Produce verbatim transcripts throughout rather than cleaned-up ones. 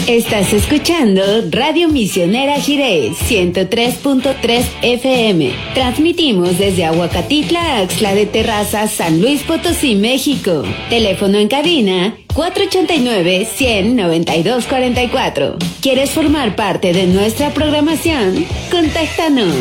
Estás escuchando Radio Misionera Jiré ciento tres punto tres F M. Transmitimos desde Aguacatitla, Axtla de Terraza, San Luis Potosí, México. Teléfono en cabina cuatro ochenta y nueve, cien, noventa y dos cuarenta y cuatro. ¿Quieres formar parte de nuestra programación? Contáctanos.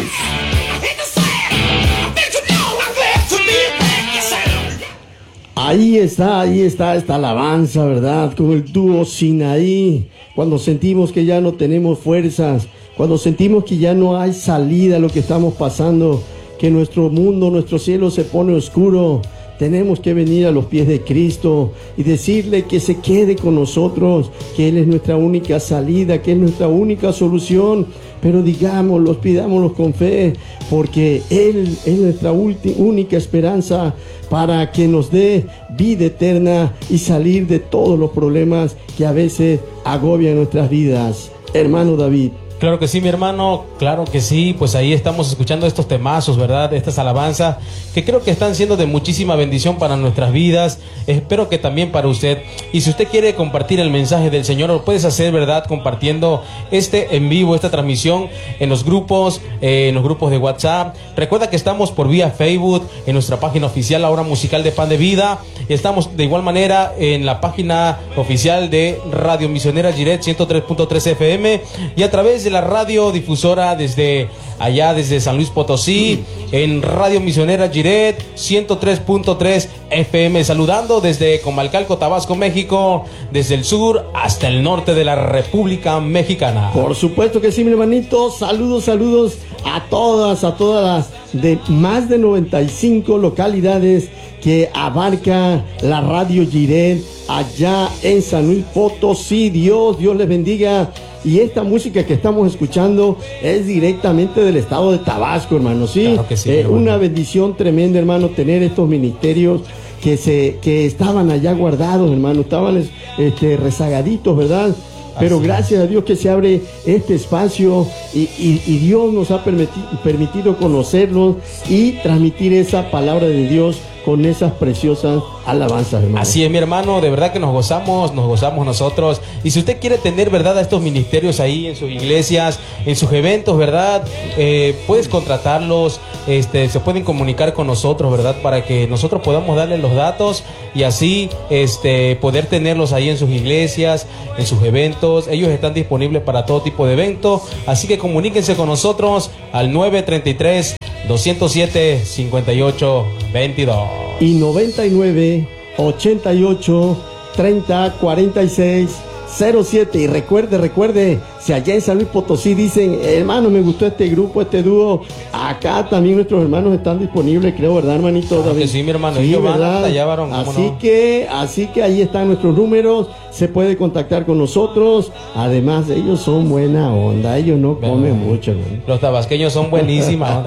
Ahí está, ahí está esta alabanza, ¿verdad? Como el dúo Sinaí, cuando sentimos que ya no tenemos fuerzas, cuando sentimos que ya no hay salida a lo que estamos pasando, que nuestro mundo, nuestro cielo se pone oscuro, tenemos que venir a los pies de Cristo y decirle que se quede con nosotros, que Él es nuestra única salida, que es nuestra única solución. Pero digámoslo, pidámoslo con fe, porque Él es nuestra ulti- única esperanza para que nos dé vida eterna y salir de todos los problemas que a veces agobian nuestras vidas. Hermano David. Claro que sí, mi hermano, claro que sí, pues ahí estamos escuchando estos temazos, ¿verdad? Estas alabanzas que creo que están siendo de muchísima bendición para nuestras vidas, espero que también para usted. Y si usted quiere compartir el mensaje del Señor, lo puedes hacer, ¿verdad? Compartiendo este en vivo, esta transmisión en los grupos, eh, en los grupos de WhatsApp. Recuerda que estamos por vía Facebook, en nuestra página oficial, La Hora Musical de Pan de Vida. Estamos de igual manera en la página oficial de Radio Misionera Jiré ciento tres punto tres F M y a través de la radio difusora desde allá, desde San Luis Potosí, en Radio Misionera Jiré ciento tres punto tres F M, saludando desde Comalcalco, Tabasco, México, desde el sur hasta el norte de la República Mexicana. Por supuesto que sí, mi hermanito. Saludos, saludos a todas, a todas las de más de noventa y cinco localidades que abarca la Radio Jiré allá en San Luis Potosí. Dios, Dios les bendiga. Y esta música que estamos escuchando es directamente del estado de Tabasco, hermano, ¿sí? Claro que sí, eh, hermano. Una bendición tremenda, hermano, tener estos ministerios que se que estaban allá guardados, hermano, estaban este, rezagaditos, ¿verdad? Pero Así gracias a Dios que se abre este espacio y, y, y Dios nos ha permiti- permitido conocerlos y transmitir esa palabra de Dios con esas preciosas alabanzas, hermano. Así es, mi hermano, de verdad que nos gozamos, nos gozamos nosotros. Y si usted quiere tener, ¿verdad?, a estos ministerios ahí en sus iglesias, en sus eventos, ¿verdad?, eh, puedes contratarlos, este, se pueden comunicar con nosotros, ¿verdad?, para que nosotros podamos darle los datos y así este, poder tenerlos ahí en sus iglesias, en sus eventos. Ellos están disponibles para todo tipo de evento, así que comuníquense con nosotros al nueve treinta y tres, doscientos siete, cincuenta y ocho veintidós. Y noventa y nueve, ochenta y ocho, treinta, cuarenta y seis, cero siete. Y recuerde, recuerde, si allá en San Luis Potosí dicen, hermano, me gustó este grupo, este dúo, acá también nuestros hermanos están disponibles, creo, ¿verdad, hermanito? Claro que sí, mi hermano, Sí, ellos van ¿verdad? hasta allá, varón, ¿cómo así no? que, así que ahí están nuestros números, se puede contactar con nosotros. Además, ellos son buena onda, ellos no comen ¿Verdad? mucho, hermano. Los tabasqueños son buenísimas.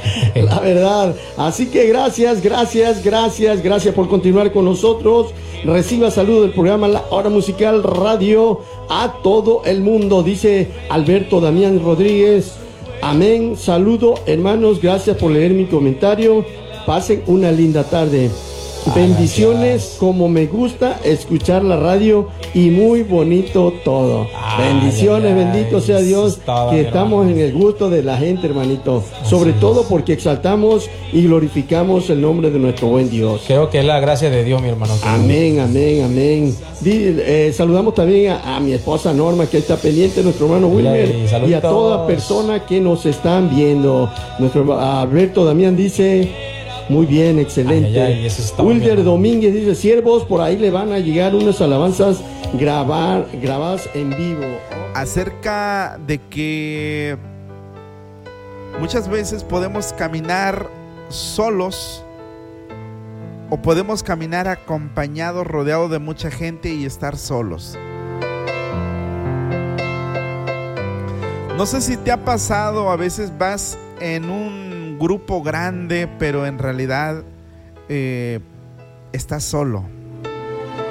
La verdad. Así que gracias, gracias, gracias, gracias por continuar con nosotros. Reciba saludos del programa La Hora Musical Radio a todo el mundo, dice Alberto Damián Rodríguez. Amén. Saludo, hermanos, gracias por leer mi comentario. Pasen una linda tarde. Bendiciones, gracias. como me gusta escuchar la radio y muy bonito todo. Ay, Bendiciones, ay, ay. bendito sea Dios, Eso es todo, que mi estamos hermano. en el gusto de la gente, hermanito. Sobre Así todo es. porque exaltamos y glorificamos el nombre de nuestro buen Dios. Creo que es la gracia de Dios, mi hermano. Amén, amén, amén. Di- eh, saludamos también a, a mi esposa Norma, que está pendiente, nuestro hermano Wilmer, Yay, y a saluditos. toda persona que nos están viendo. Nuestro Alberto Damián dice, muy bien, excelente. Ay, ay, ay, eso es todo, mi Wilder hermano. Domínguez dice, siervos, por ahí le van a llegar unas alabanzas grabar, grabadas en vivo. Acerca de que muchas veces podemos caminar solos o podemos caminar acompañados, rodeados de mucha gente y estar solos. No sé si te ha pasado, a veces vas en un grupo grande, pero en realidad eh, estás solo.